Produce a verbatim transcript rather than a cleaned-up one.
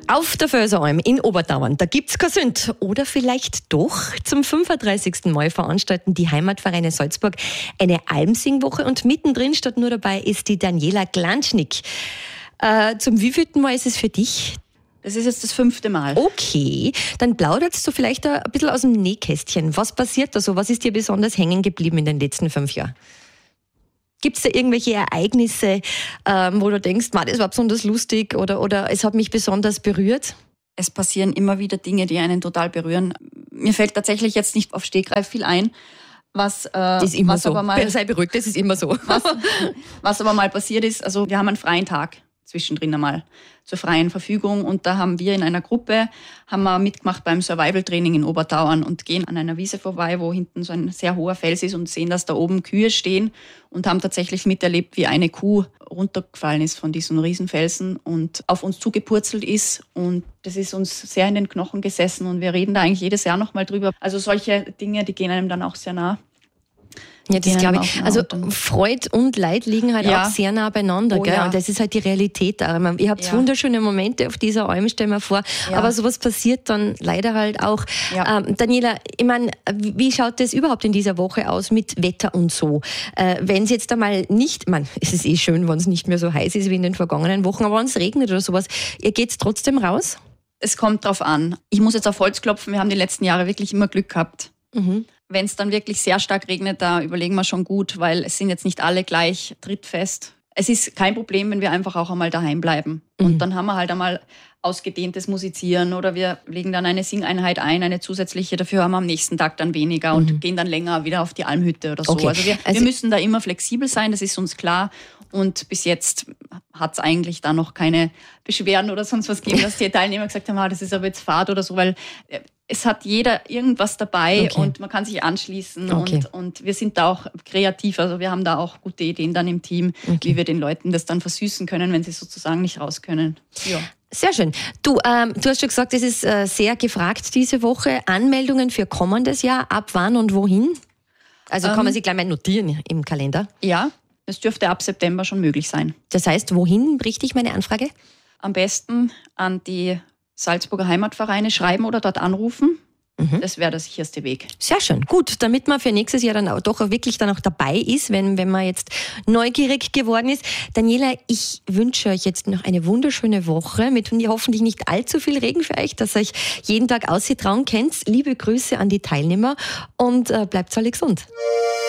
Auf der Vörseralm in Obertauern, da gibt's kein Sünd. Oder vielleicht doch. Zum fünfunddreißigsten Mal veranstalten die Heimatvereine Salzburg eine Almsingwoche und mittendrin statt nur dabei ist die Daniela Glanschnick. Äh, zum wievielten Mal ist es für dich? Das ist jetzt das fünfte Mal. Okay, dann plauderst du vielleicht ein bisschen aus dem Nähkästchen. Was passiert da so? Was ist dir besonders hängen geblieben in den letzten fünf Jahren? Gibt es da irgendwelche Ereignisse, ähm, wo du denkst, das war besonders lustig oder, oder es hat mich besonders berührt? Es passieren immer wieder Dinge, die einen total berühren. Mir fällt tatsächlich jetzt nicht auf Stegreif viel ein. Was, äh, das ist immer was so. Aber mal, Sei beruhigt, das ist immer so. Was, was aber mal passiert ist, also wir haben einen freien Tag zwischendrin einmal zur freien Verfügung und da haben wir in einer Gruppe, haben wir mitgemacht beim Survival-Training in Obertauern und gehen an einer Wiese vorbei, wo hinten so ein sehr hoher Fels ist und sehen, dass da oben Kühe stehen und haben tatsächlich miterlebt, wie eine Kuh runtergefallen ist von diesem Riesenfelsen und auf uns zugepurzelt ist und das ist uns sehr in den Knochen gesessen und wir reden da eigentlich jedes Jahr nochmal drüber. Also solche Dinge, die gehen einem dann auch sehr nah. Ja, das glaube ich. Also Freud und Leid liegen halt ja. auch sehr nah beieinander. Oh, gell? Ja. Und das ist halt die Realität. Ihr habt ja. wunderschöne Momente auf dieser Alm, stell mir vor. Ja. Aber sowas passiert dann leider halt auch. Ja. Ähm, Daniela, ich meine, wie schaut das überhaupt in dieser Woche aus mit Wetter und so? Äh, wenn es jetzt einmal nicht, man, es ist eh schön, wenn es nicht mehr so heiß ist wie in den vergangenen Wochen, aber wenn es regnet oder sowas, ihr geht's trotzdem raus? Es kommt drauf an. Ich muss jetzt auf Holz klopfen, wir haben die letzten Jahre wirklich immer Glück gehabt. Mhm. Wenn es dann wirklich sehr stark regnet, da überlegen wir schon gut, weil es sind jetzt nicht alle gleich trittfest. Es ist kein Problem, wenn wir einfach auch einmal daheim bleiben. Mhm. Und dann haben wir halt einmal ausgedehntes Musizieren oder wir legen dann eine Singeinheit ein, eine zusätzliche, dafür haben wir am nächsten Tag dann weniger und mhm. gehen dann länger wieder auf die Almhütte oder so. Okay. Also, wir, also wir müssen da immer flexibel sein, das ist uns klar. Und bis jetzt hat es eigentlich da noch keine Beschwerden oder sonst was gegeben, dass die Teilnehmer gesagt haben, ah, das ist aber jetzt Fahrt oder so, weil es hat jeder irgendwas dabei okay. und man kann sich anschließen okay. und, und wir sind da auch kreativ. Also wir haben da auch gute Ideen dann im Team, okay. wie wir den Leuten das dann versüßen können, wenn sie sozusagen nicht raus können. Ja. Sehr schön. Du, ähm, du hast schon gesagt, es ist äh, sehr gefragt diese Woche. Anmeldungen für kommendes Jahr, ab wann und wohin? Also kann ähm, man sich gleich mal notieren im Kalender? Ja, es dürfte ab September schon möglich sein. Das heißt, wohin richte ich meine Anfrage? Am besten an die Salzburger Heimatvereine schreiben oder dort anrufen. Mhm. Das wäre der sicherste Weg. Sehr schön. Gut, damit man für nächstes Jahr dann auch doch wirklich dann auch dabei ist, wenn, wenn man jetzt neugierig geworden ist. Daniela, ich wünsche euch jetzt noch eine wunderschöne Woche mit hoffentlich nicht allzu viel Regen für euch, dass ihr euch jeden Tag ausgetrauen könnt. Liebe Grüße an die Teilnehmer und äh, bleibt alle gesund.